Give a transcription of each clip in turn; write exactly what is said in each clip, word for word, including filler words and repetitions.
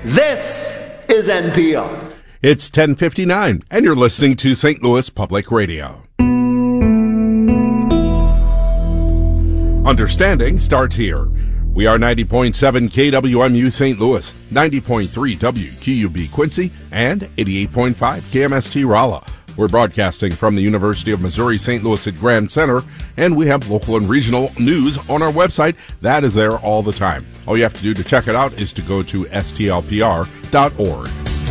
This is N P R. It's ten fifty-nine, and you're listening to Saint Louis Public Radio. Understanding starts here. We are ninety point seven K W M U Saint Louis, ninety point three W Q U B Quincy, and eighty-eight point five K M S T Rolla. We're broadcasting from the University of Missouri Saint Louis at Grand Center, and we have local and regional news on our website. That is there all the time. All you have to do to check it out is to go to S T L P R dot org.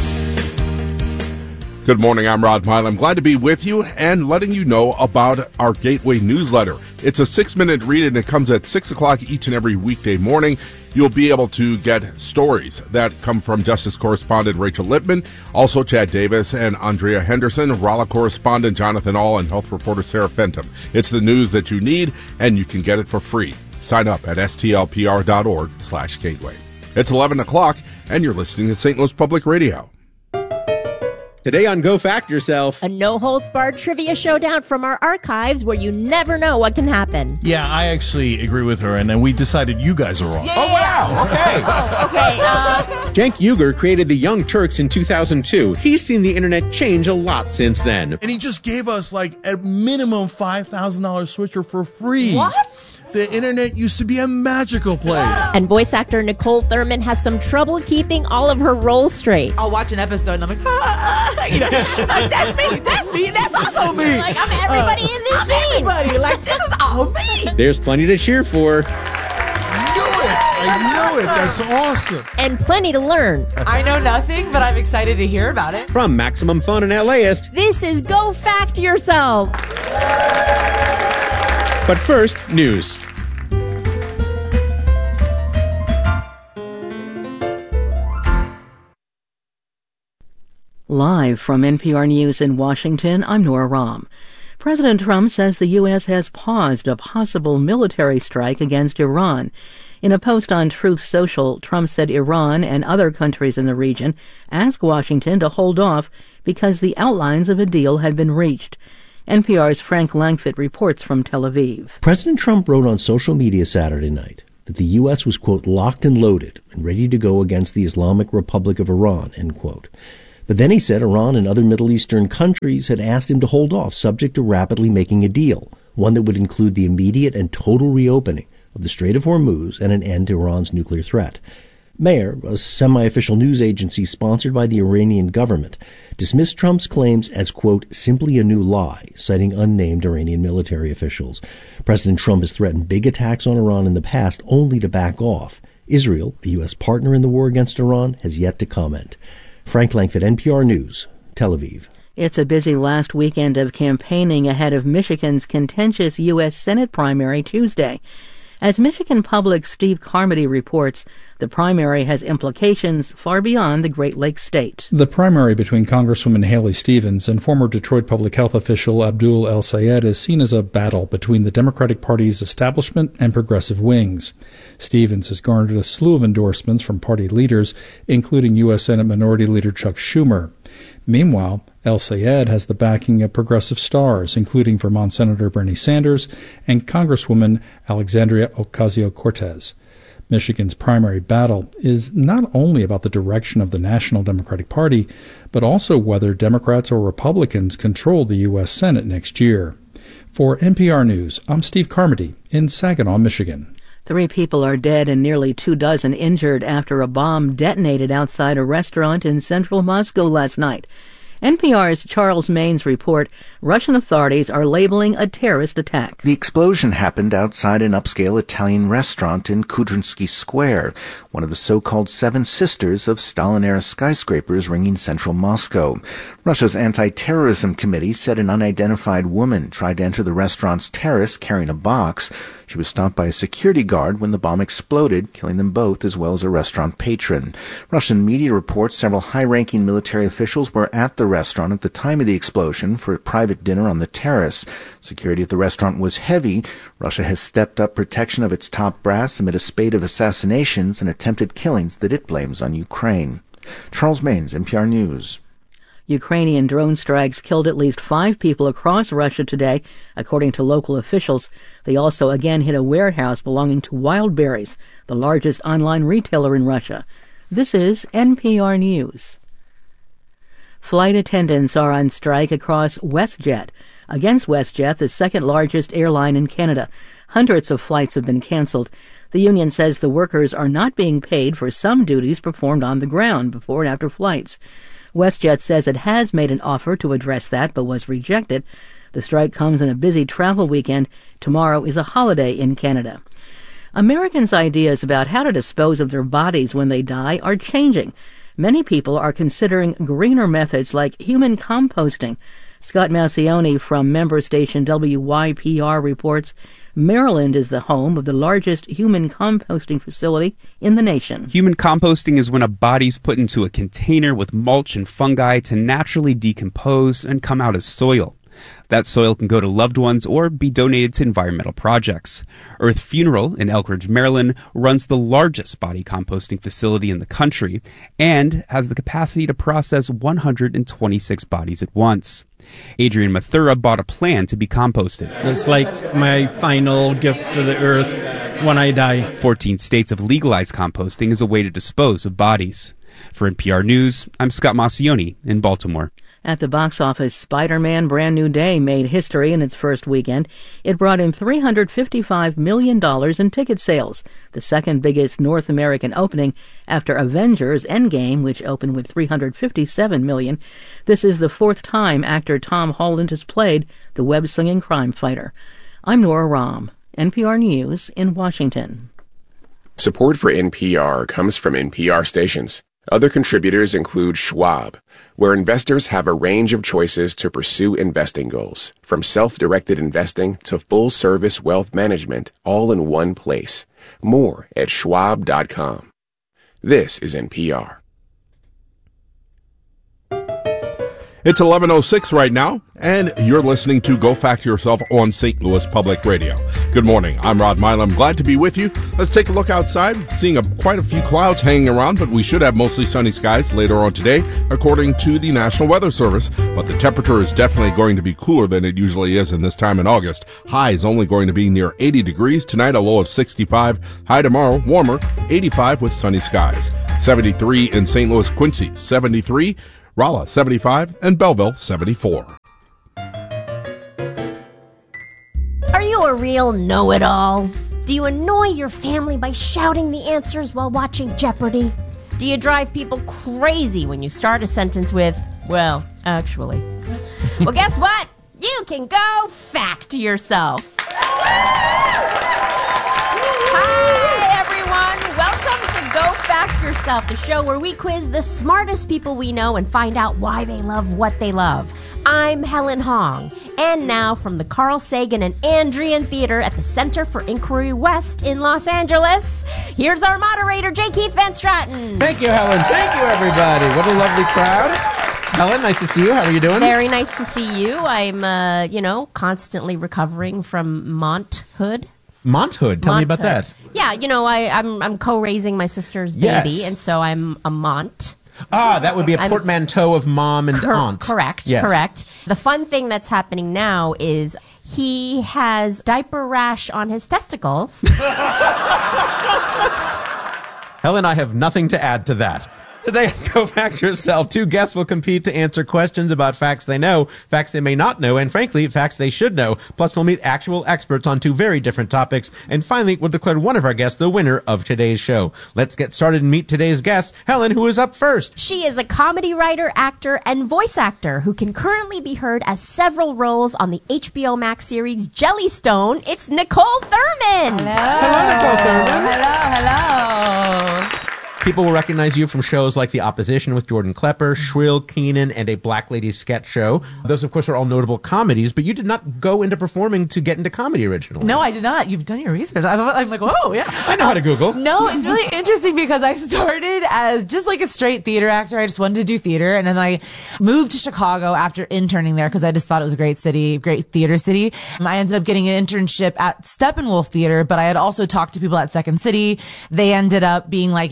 Good morning, I'm Rod Mile. I'm glad to be with you and letting you know about our Gateway newsletter. It's a six-minute read, and it comes at six o'clock each and every weekday morning. You'll be able to get stories that come from Justice Correspondent Rachel Lippman, also Chad Davis and Andrea Henderson, Rolla Correspondent Jonathan All, and Health Reporter Sarah Fenton. It's the news that you need, and you can get it for free. Sign up at S T L P R dot org slash gateway. It's eleven o'clock, and you're listening to Saint Louis Public Radio. Today on Go Fact Yourself, a no-holds-barred trivia showdown from our archives where you never know what can happen. Yeah, I actually agree with her, and then we decided you guys are wrong. Yeah. Oh, wow, okay. oh, okay, uh... Cenk Uygur created the Young Turks in two thousand two. He's seen the internet change a lot since then. And he just gave us, like, at minimum five thousand dollars switcher for free. What? The internet used to be a magical place. And voice actor Nicole Thurman has some trouble keeping all of her roles straight. I'll watch an episode and I'm like, ah, you know, like, that's me, that's me, that's also me. Like, I'm everybody uh, in this I'm scene. Everybody, like, this is all me. There's plenty to cheer for. I knew it. I knew it. That's awesome. And plenty to learn. I know nothing, but I'm excited to hear about it. From Maximum Fun and LAist, this is Go Fact Yourself. But first, news. Live from N P R News in Washington, I'm Nora Rahm. President Trump says the U S has paused a possible military strike against Iran. In a post on Truth Social, Trump said Iran and other countries in the region asked Washington to hold off because the outlines of a deal had been reached. N P R's Frank Langfitt reports from Tel Aviv. President Trump wrote on social media Saturday night that the U S was, quote, locked and loaded and ready to go against the Islamic Republic of Iran, end quote. But then he said Iran and other Middle Eastern countries had asked him to hold off, subject to rapidly making a deal, one that would include the immediate and total reopening of the Strait of Hormuz and an end to Iran's nuclear threat. Meir, a semi-official news agency sponsored by the Iranian government, dismissed Trump's claims as, quote, simply a new lie, citing unnamed Iranian military officials. President Trump has threatened big attacks on Iran in the past, only to back off. Israel, a U S partner in the war against Iran, has yet to comment. Frank Langfitt, N P R News, Tel Aviv. It's a busy last weekend of campaigning ahead of Michigan's contentious U S Senate primary Tuesday. As Michigan Public's Steve Carmody reports, the primary has implications far beyond the Great Lakes state. The primary between Congresswoman Haley Stevens and former Detroit public health official Abdul El-Sayed is seen as a battle between the Democratic Party's establishment and progressive wings. Stevens has garnered a slew of endorsements from party leaders, including U S Senate Minority Leader Chuck Schumer. Meanwhile, El-Sayed has the backing of progressive stars, including Vermont Senator Bernie Sanders and Congresswoman Alexandria Ocasio-Cortez. Michigan's primary battle is not only about the direction of the National Democratic Party, but also whether Democrats or Republicans control the U S Senate next year. For N P R News, I'm Steve Carmody in Saginaw, Michigan. Three people are dead and nearly two dozen injured after a bomb detonated outside a restaurant in central Moscow last night. N P R's Charles Maines report Russian authorities are labeling a terrorist attack. The explosion happened outside an upscale Italian restaurant in Kudrinsky Square, one of the so-called Seven Sisters of Stalin-era skyscrapers ringing central Moscow. Russia's anti-terrorism committee said an unidentified woman tried to enter the restaurant's terrace carrying a box. She was stopped by a security guard when the bomb exploded, killing them both as well as a restaurant patron. Russian media reports several high-ranking military officials were at the restaurant at the time of the explosion for a private dinner on the terrace. Security at the restaurant was heavy. Russia has stepped up protection of its top brass amid a spate of assassinations and attempted killings that it blames on Ukraine. Charles Maines, N P R News. Ukrainian drone strikes killed at least five people across Russia today, according to local officials. They also again hit a warehouse belonging to Wildberries, the largest online retailer in Russia. This is N P R News. Flight attendants are on strike across WestJet. Against WestJet, the second largest airline in Canada. Hundreds of flights have been canceled. The union says the workers are not being paid for some duties performed on the ground before and after flights. WestJet says it has made an offer to address that, but was rejected. The strike comes in a busy travel weekend. Tomorrow is a holiday in Canada. Americans' ideas about how to dispose of their bodies when they die are changing. Many people are considering greener methods like human composting. Scott Maucione from member station W Y P R reports Maryland is the home of the largest human composting facility in the nation. Human composting is when a body's put into a container with mulch and fungi to naturally decompose and come out as soil. That soil can go to loved ones or be donated to environmental projects. Earth Funeral in Elkridge, Maryland, runs the largest body composting facility in the country and has the capacity to process one hundred twenty-six bodies at once. Adrian Mathura bought a plan to be composted. It's like my final gift to the earth when I die. fourteen states have legalized composting as a way to dispose of bodies. For N P R News, I'm Scott Maucione in Baltimore. At the box office, Spider-Man Brand New Day made history in its first weekend. It brought in three hundred fifty-five million dollars in ticket sales, the second biggest North American opening after Avengers Endgame, which opened with three hundred fifty-seven million dollars. This is the fourth time actor Tom Holland has played the web-slinging crime fighter. I'm Nora Rahm, N P R News in Washington. Support for N P R comes from N P R stations. Other contributors include Schwab, where investors have a range of choices to pursue investing goals, from self-directed investing to full-service wealth management, all in one place. More at schwab dot com. This is N P R. It's eleven oh six right now, and you're listening to Go Fact Yourself on Saint Louis Public Radio. Good morning. I'm Rod Milam. Glad to be with you. Let's take a look outside. Seeing a, quite a few clouds hanging around, but we should have mostly sunny skies later on today, according to the National Weather Service. But the temperature is definitely going to be cooler than it usually is in this time in August. High is only going to be near eighty degrees. Tonight, a low of sixty-five. High tomorrow, warmer, eighty-five with sunny skies. seventy-three in Saint Louis, Quincy, seventy-three. Rolla, seventy-five, and Belleville, seventy-four. Are you a real know-it-all? Do you annoy your family by shouting the answers while watching Jeopardy? Do you drive people crazy when you start a sentence with, well, actually? Well, guess what? You can go fact yourself. Hi, everyone. Welcome to Go Fact Yourself, the show where we quiz the smartest people we know and find out why they love what they love. I'm Helen Hong, and now from the Carl Sagan and Andrian Theater at the Center for Inquiry West in Los Angeles, here's our moderator, J. Keith Van Straten. Thank you, Helen. Thank you, everybody. What a lovely crowd. Helen, nice to see you. How are you doing? Very nice to see you. I'm, uh, you know, constantly recovering from monthood. Monthood? Tell Monthood. me about that. Yeah, you know, I, I'm I'm co-raising my sister's baby, Yes. and so I'm a mont. Ah, that would be a I'm- portmanteau of mom and Cor- aunt. Correct, Yes. correct. The fun thing that's happening now is he has diaper rash on his testicles. Helen, I have nothing to add to that. Today on Go Fact Yourself, two guests will compete to answer questions about facts they know, facts they may not know, and frankly, facts they should know. Plus, we'll meet actual experts on two very different topics. And finally, we'll declare one of our guests the winner of today's show. Let's get started and meet today's guest. Helen, who is up first? She is a comedy writer, actor, and voice actor who can currently be heard as several roles on the H B O Max series Jellystone. It's Nicole Thurman. Hello, Nicole Thurman. Hello, hello. People will recognize you from shows like The Opposition with Jordan Klepper, Shrill, Keenan, and A Black Lady Sketch Show. Those, of course, are all notable comedies, but you did not go into performing to get into comedy originally. No, I did not. You've done your research. I'm, I'm like, whoa, yeah. I know how to Google. No, it's really interesting because I started as just like a straight theater actor. I just wanted to do theater. And then I moved to Chicago after interning there because I just thought it was a great city, great theater city. Um, I ended up getting an internship at Steppenwolf Theater, but I had also talked to people at Second City. They ended up being like, if you ever want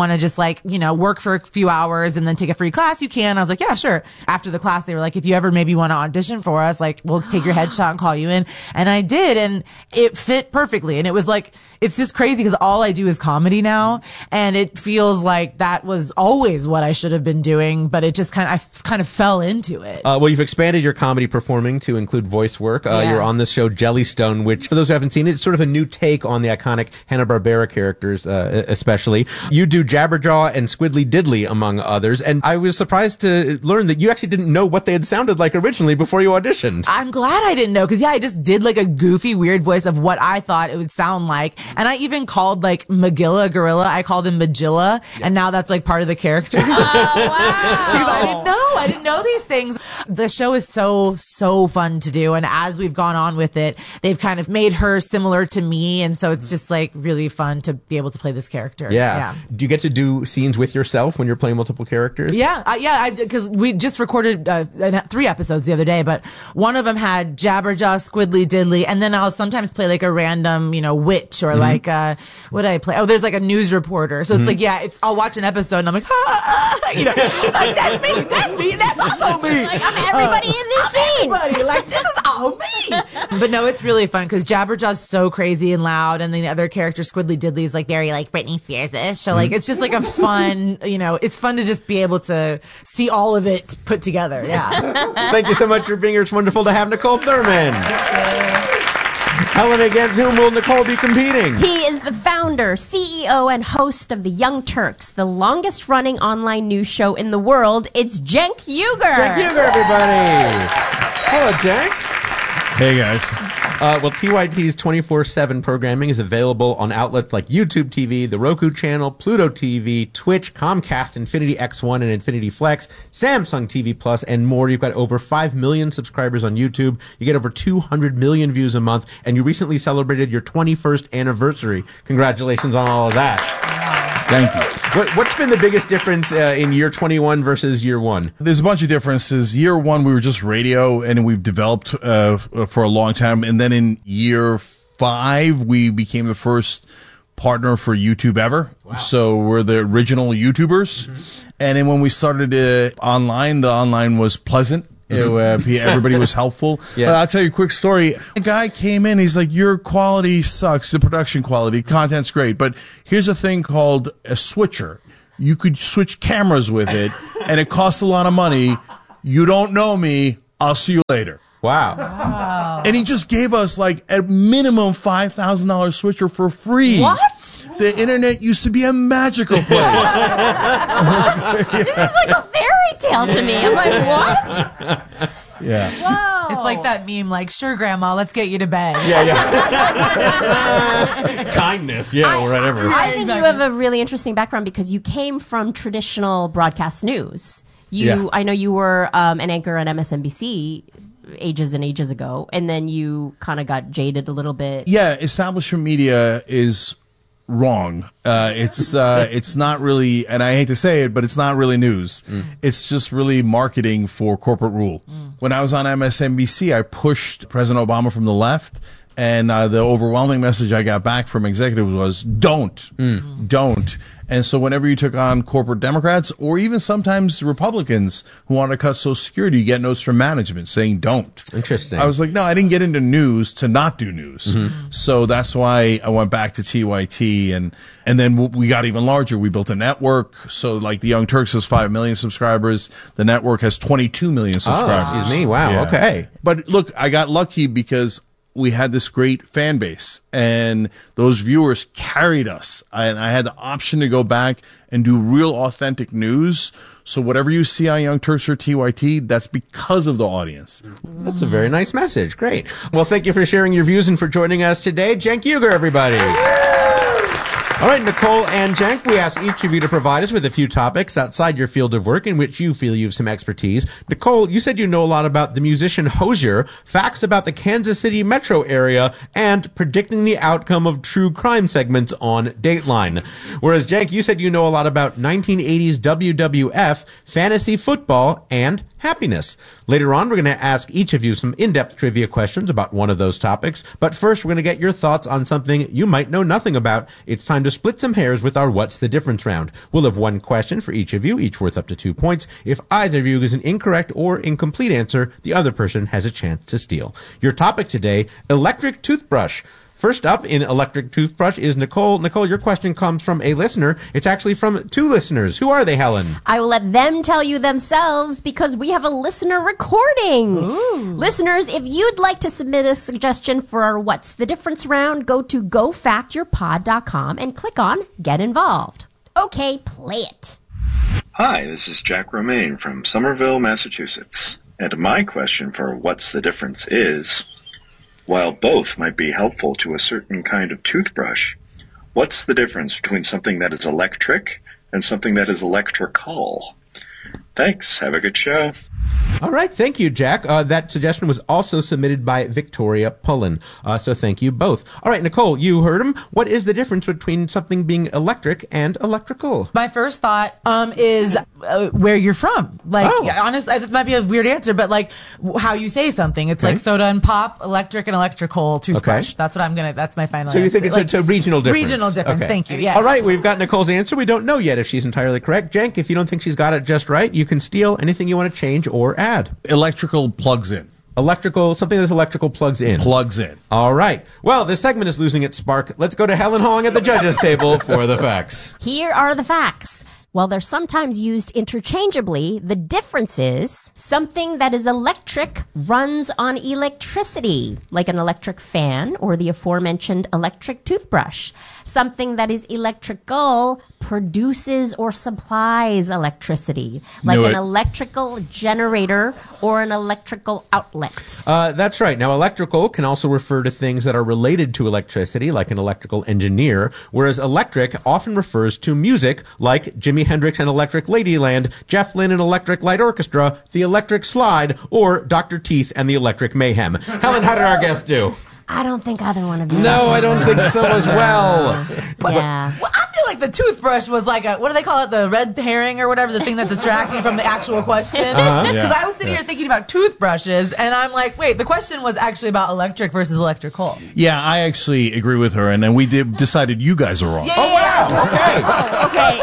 want to just like, you know, work for a few hours and then take a free class, you can. I was like, yeah, sure. After the class, they were like, if you ever maybe want to audition for us, like we'll take your headshot and call you in. And I did, and it fit perfectly. And it was like, it's just crazy because all I do is comedy now. And it feels like that was always what I should have been doing, but it just kind of, I f- kind of fell into it. Uh, well, you've expanded your comedy performing to include voice work. Uh, Yeah. You're on the show Jellystone, which for those who haven't seen it, it's sort of a new take on the iconic Hanna-Barbera characters, uh, especially. You do Jabberjaw and Squiddly Diddly, among others. And I was surprised to learn that you actually didn't know what they had sounded like originally before you auditioned. I'm glad I didn't know, because yeah, I just did like a goofy, weird voice of what I thought it would sound like. And I even called like Magilla Gorilla, I called him Magilla, and now that's like part of the character. Oh, wow. Because I didn't know. I didn't know these things. The show is so, so fun to do. And as we've gone on with it, they've kind of made her similar to me. And so it's just like really fun to be able to play this character. Yeah. Yeah. Do you get to do scenes with yourself when you're playing multiple characters? Yeah, uh, yeah, because we just recorded uh, three episodes the other day, but one of them had Jabberjaw, Squiddly Diddly, and then I'll sometimes play like a random, you know, witch or Mm-hmm. like, uh, what did I play? Oh, there's like a news reporter. So it's Mhm. like, yeah, it's, I'll watch an episode and I'm like, ah, ah, you know, like, that's me, that's me, that's also me. Like, I'm everybody in this scene. Everybody, like, this is all me. But no, it's really fun because Jabberjaw's so crazy and loud, and then the other character, Squiddly Diddly, is like very like Britney Spears-ish. So like, it's just like a fun, you know, it's fun to just be able to see all of it put together. Yeah. Thank you so much for being here. It's wonderful to have Nicole Thurman. Helen, against whom will Nicole be competing? He is the founder, C E O, and host of the Young Turks, the longest running online news show in the world. It's Cenk Uygur. Cenk Uygur, everybody. Hello, Cenk. Hey, guys. Uh, well, T Y T's twenty-four seven programming is available on outlets like YouTube T V, the Roku channel, Pluto T V, Twitch, Comcast, Infinity X one and Infinity Flex, Samsung T V Plus, and more. You've got over five million subscribers on YouTube. You get over two hundred million views a month, and you recently celebrated your twenty-first anniversary. Congratulations on all of that. Thank you. What, what's been the biggest difference uh, in year twenty-one versus year one? There's a bunch of differences. Year one, we were just radio, and we've developed uh, for a long time. And then in year five, we became the first partner for YouTube ever. Wow. So we're the original YouTubers. Mm-hmm. And then when we started uh, online, the online was pleasant. Mm-hmm. It, uh, everybody was helpful. Yeah. But I'll tell you a quick story. A guy came in, he's like, your quality sucks, the production quality, content's great, but here's a thing called a switcher. You could switch cameras with it, and it costs a lot of money. You don't know me, I'll see you later. Wow. Wow. And he just gave us like a minimum five thousand dollars switcher for free. What? The internet used to be a magical place. This is like a fairy tale to me. I'm like, what? Yeah. Whoa. It's like that meme, like, sure, Grandma, let's get you to bed. Yeah, yeah. Kindness, yeah, or whatever. I think you have a really interesting background because you came from traditional broadcast news. You, Yeah. I know you were um, an anchor on M S N B C ages and ages ago, and then you kind of got jaded a little bit. Yeah, establishment media is wrong. Uh, it's uh, it's not really, and I hate to say it, but it's not really news. Mm. It's just really marketing for corporate rule. Mm. When I was on M S N B C, I pushed President Obama from the left, and uh, the overwhelming message I got back from executives was, don't, mm. don't. And so whenever you took on corporate Democrats or even sometimes Republicans who wanted to cut Social Security, you get notes from management saying don't. Interesting. I was like, no, I didn't get into news to not do news. Mm-hmm. So that's why I went back to T Y T, and and then we got even larger. We built a network. So like the Young Turks has five million subscribers. The network has twenty-two million subscribers. Oh, excuse me. Wow. Yeah. Okay. But look, I got lucky because we had this great fan base, and those viewers carried us. And I had the option to go back and do real authentic news. So whatever you see on Young Turks or T Y T, that's because of the audience. That's a very nice message. Great. Well, thank you for sharing your views and for joining us today. Cenk Uygur, everybody. All right, Nicole and Cenk, we ask each of you to provide us with a few topics outside your field of work in which you feel you have some expertise. Nicole, you said you know a lot about the musician Hozier, facts about the Kansas City metro area, and predicting the outcome of true crime segments on Dateline. Whereas, Cenk, you said you know a lot about nineteen eighties W W F, fantasy football, and happiness. Later on, we're going to ask each of you some in-depth trivia questions about one of those topics. But first, we're going to get your thoughts on something you might know nothing about. It's time to split some hairs with our What's the Difference round. We'll have one question for each of you, each worth up to two points. If either of you gives an incorrect or incomplete answer, the other person has a chance to steal. Your topic today, electric toothbrush. First up in electric toothbrush is Nicole. Nicole, your question comes from a listener. It's actually from two listeners. Who are they, Helen? I will let them tell you themselves because we have a listener recording. Ooh. Listeners, if you'd like to submit a suggestion for our What's the Difference round, go to go fact your pod dot com and click on Get Involved. Okay, play it. Hi, this is Jack Romaine from Somerville, Massachusetts. And my question for What's the Difference is, while both might be helpful to a certain kind of toothbrush, what's the difference between something that is electric and something that is electrical? Thanks. Have a good show. All right. Thank you, Jack. Uh, that suggestion was also submitted by Victoria Pullen. Uh, so thank you both. All right, Nicole, you heard him. What is the difference between something being electric and electrical? My first thought um, is uh, where you're from. Like, Oh. yeah, honestly, this might be a weird answer, but like w- how you say something. It's Okay. like soda and pop, electric and electrical toothbrush. Okay. That's what I'm gonna. That's my final. So you answer. think it's, Like, it's a regional difference? Regional difference. Okay. Thank you. Yes. All right, we've got Nicole's answer. We don't know yet if she's entirely correct. Jenk, if you don't think she's got it just right, you can steal anything you want to change or add. Electrical plugs in. Electrical, something that's electrical plugs in. Plugs in. All right. Well, this segment is losing its spark. Let's go to Helen Hong at the judges' table for the facts. Here are the facts. While they're sometimes used interchangeably, the difference is something that is electric runs on electricity, like an electric fan or the aforementioned electric toothbrush. Something that is electrical produces or supplies electricity, like Knew an it. electrical generator or an electrical outlet. Uh, that's right. Now, electrical can also refer to things that are related to electricity, like an electrical engineer, whereas electric often refers to music, like Jimi Hendrix and Electric Ladyland, Jeff Lynne and Electric Light Orchestra, The Electric Slide, or Doctor Teeth and the Electric Mayhem. Helen, how did our guest do? I don't think either one of you. No, I don't think so as well. Yeah. Well, I feel like the toothbrush was like a, what do they call it? The red herring or whatever, the thing that distracts you from the actual question. Because Uh-huh. Yeah. I was sitting Yeah. here thinking about toothbrushes, and I'm like, wait, the question was actually about electric versus electrical. Yeah, I actually agree with her, and then we did, decided you guys are wrong. Yeah, Oh, wow. Okay. Oh, okay.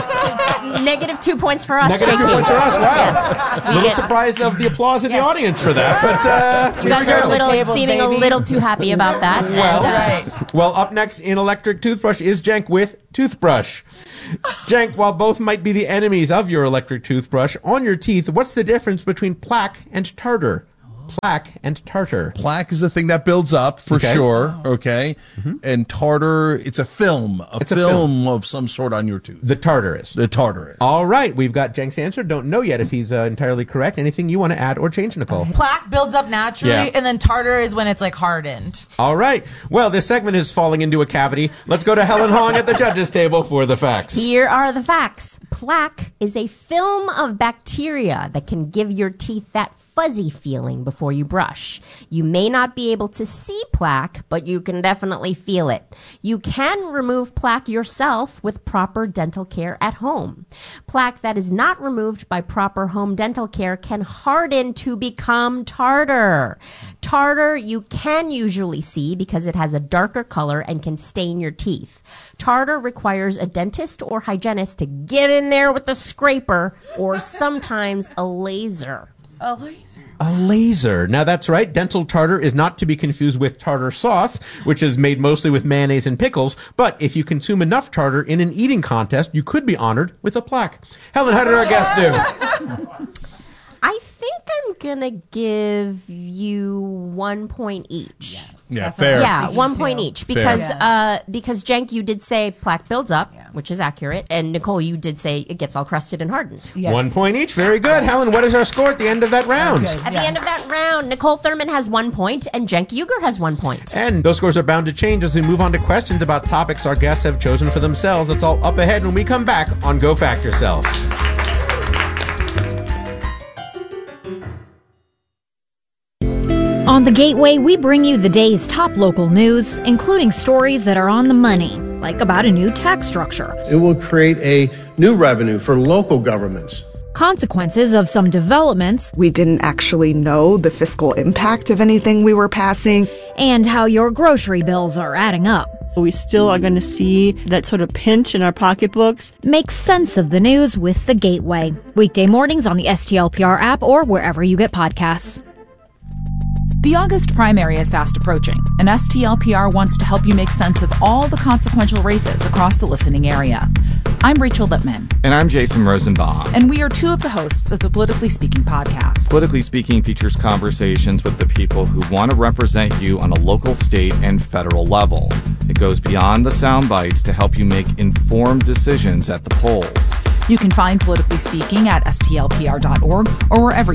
Uh, negative two points for us. Negative two Jakey. points for us. Wow. Yes. A We little get- surprised of the applause in the Yes. audience for that, but uh, You guys are a little Tables, seeming baby. a little too happy about that. Well, And, uh, well, up next in electric toothbrush is Jenk with toothbrush. Jenk, while both might be the enemies of your electric toothbrush, on your teeth, what's the difference between plaque and tartar? Plaque and tartar. Plaque is the thing that builds up for Okay. sure. Okay. And tartar, it's a film, a, It's a film, film. of some sort on your tooth. The tartar is. The tartar is. All right, we've got Jenk's answer. Don't know yet if he's uh, entirely correct. Anything you want to add or change, Nicole? Plaque builds up naturally, Yeah. and then tartar is when it's like hardened. All right. Well, this segment is falling into a cavity. Let's go to Helen Hong at the judges' table for the facts. Here are the facts. Plaque is a film of bacteria that can give your teeth that fuzzy feeling before you brush. You may not be able to see plaque, but you can definitely feel it. You can remove plaque yourself with proper dental care at home. Plaque that is not removed by proper home dental care can harden to become tartar. Tartar you can usually see because it has a darker color and can stain your teeth. Tartar requires a dentist or hygienist to get in there with a scraper or sometimes a laser. A laser. A laser. Now that's right. Dental tartar is not to be confused with tartar sauce, which is made mostly with mayonnaise and pickles. But if you consume enough tartar in an eating contest, you could be honored with a plaque. Helen, how did our guest do? I think I'm gonna give you one point each. Yeah, That's fair. what Yeah, thinking one too. point each Fair. because Yeah. uh because Jenk, you did say plaque builds up, Yeah. which is accurate, and Nicole, you did say it gets all crusted and hardened. Yes. One point each. Very good. Helen, what is our score at the end of that round? Good. At Yeah. the end of that round, Nicole Thurman has one point and Jenk Uger has one point. And those scores are bound to change as we move on to questions about topics our guests have chosen for themselves. It's all up ahead when we come back on Go Fact Yourself. On the Gateway, we bring you the day's top local news, including stories that are on the money, like about a new tax structure, It will create a new revenue for local governments. consequences of some developments. We didn't actually know the fiscal impact of anything we were passing. And how your grocery bills are adding up. So we still are going to see that sort of pinch in our pocketbooks. Make sense of the news with The Gateway. Weekday mornings on the S T L P R app or wherever you get podcasts. The August primary is fast approaching, and S T L P R wants to help you make sense of all the consequential races across the listening area. I'm Rachel Lippman. And I'm Jason Rosenbaum. And we are two of the hosts of the Politically Speaking podcast. Politically Speaking features conversations with the people who want to represent you on a local, state, and federal level. It goes beyond the sound bites to help you make informed decisions at the polls. You can find Politically Speaking at S T L P R dot org or wherever